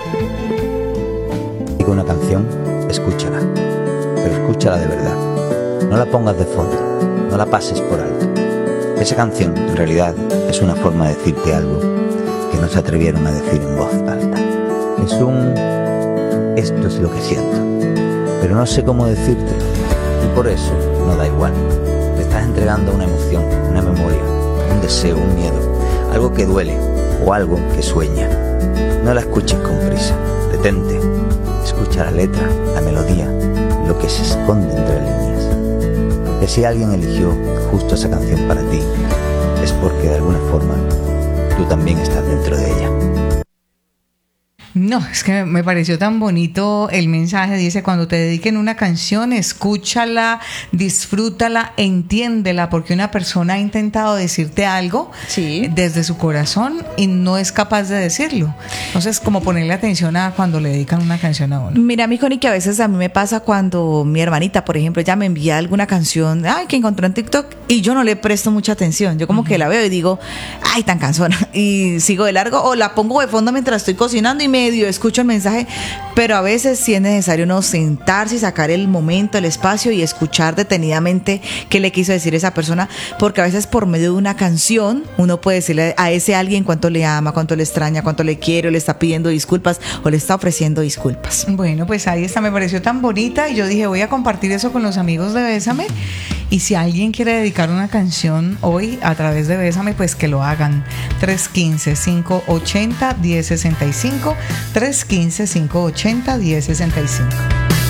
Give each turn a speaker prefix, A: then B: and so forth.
A: Digo una canción, escúchala, pero escúchala de verdad. No la pongas de fondo, no la pases por alto. Esa canción, en realidad, es una forma de decirte algo que no se atrevieron a decir en voz alta. Es esto es lo que siento, pero no sé cómo decírtelo, y por eso no da igual. Te estás entregando una emoción, una memoria, un deseo, un miedo, algo que duele o algo que sueña. No la escuches con prisa, detente, escucha la letra, la melodía, lo que se esconde entre líneas. Porque si alguien eligió justo esa canción para ti, es porque de alguna forma tú también estás dentro de ella.
B: No, es que me pareció tan bonito el mensaje. Dice, cuando te dediquen una canción, escúchala, disfrútala, entiéndela, porque una persona ha intentado decirte algo desde su corazón y no es capaz de decirlo. Entonces, como ponerle atención a cuando le dedican una canción a uno.
C: Mira, mi Connie, que a veces a mí me pasa cuando mi hermanita, por ejemplo, ella me envía alguna canción, que encontró en TikTok, y yo no le presto mucha atención. Yo como que la veo y digo, tan cansona, y sigo de largo, o la pongo de fondo mientras estoy cocinando y medio escucho el mensaje, pero a veces sí es necesario uno sentarse y sacar el momento, el espacio y escuchar detenidamente qué le quiso decir esa persona, porque a veces por medio de una canción uno puede decirle a ese alguien cuánto le ama, cuánto le extraña, cuánto le quiere, o le está pidiendo disculpas o le está ofreciendo disculpas.
B: Bueno, pues ahí está, me pareció tan bonita y yo dije, voy a compartir eso con los amigos de Bésame. Y si alguien quiere dedicar una canción hoy a través de Bésame, pues que lo hagan. 315-580-1065, 315-580-1065.